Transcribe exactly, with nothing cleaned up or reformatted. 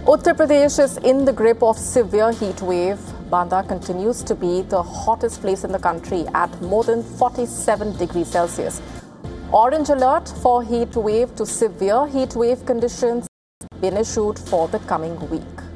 Uttar Pradesh is in the grip of severe heat wave. Banda continues to be the hottest place in the country at more than forty-seven degrees Celsius. Orange alert for heat wave to severe heat wave conditions been issued for the coming week.